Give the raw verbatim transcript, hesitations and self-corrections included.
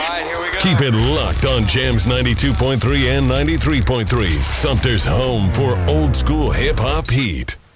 right, here we go. Keep it locked on Jams ninety-two point three and ninety-three point three. Sumter's home for old school hip hop heat.